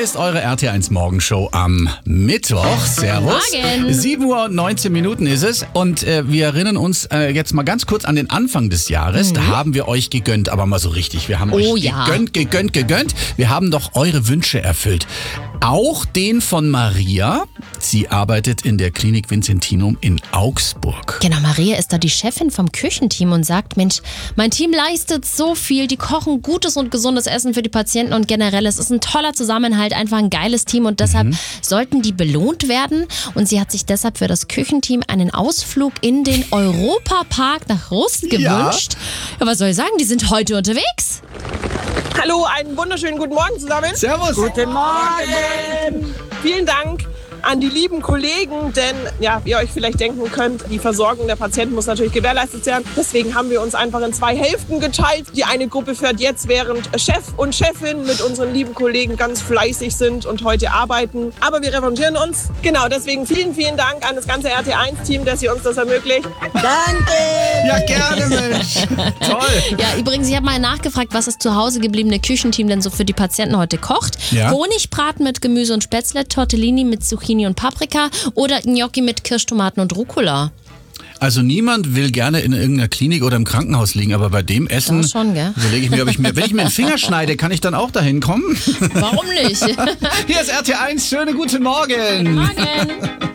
ist eure RT1 Morgenshow am Mittwoch. Servus. Morgen. 7:19 Uhr ist es und wir erinnern uns jetzt mal ganz kurz an den Anfang des Jahres. Da haben wir euch gegönnt, aber mal so richtig. Wir haben euch gegönnt. Wir haben doch eure Wünsche erfüllt. Auch den von Maria. Sie arbeitet in der Klinik Vincentinum in Augsburg. Genau, Maria ist da die Chefin vom Küchenteam und sagt, Mensch, mein Team leistet so viel, die kochen gutes und gesundes Essen für die Patienten und generell, es ist ein toller Zusammenhalt, einfach ein geiles Team und deshalb sollten die belohnt werden und sie hat sich deshalb für das Küchenteam einen Ausflug in den Europapark nach Rust gewünscht. Ja, was soll ich sagen, die sind heute unterwegs. Hallo, einen wunderschönen guten Morgen zusammen. Servus. Guten Morgen. Vielen Dank an die lieben Kollegen, denn ja, wie ihr euch vielleicht denken könnt, die Versorgung der Patienten muss natürlich gewährleistet werden. Deswegen haben wir uns einfach in 2 Hälften geteilt. Die eine Gruppe fährt jetzt, während Chef und Chefin mit unseren lieben Kollegen ganz fleißig sind und heute arbeiten. Aber wir revanchieren uns. Genau, deswegen vielen, vielen Dank an das ganze RT1-Team, dass ihr uns das ermöglicht. Danke! Ja, gerne, Mensch. Toll. Ja, übrigens, ich habe mal nachgefragt, was das zu Hause gebliebene Küchenteam denn so für die Patienten heute kocht. Ja. Honigbraten mit Gemüse und Spätzle, Tortellini mit Zucchini und Paprika oder Gnocchi mit Kirschtomaten und Rucola. Also niemand will gerne in irgendeiner Klinik oder im Krankenhaus liegen, aber bei dem Essen Das schon, gell? überlege ich mir, wenn ich mir den Finger schneide, kann ich dann auch dahin kommen? Warum nicht? Hier ist RT1, schönen guten Morgen. Morgen.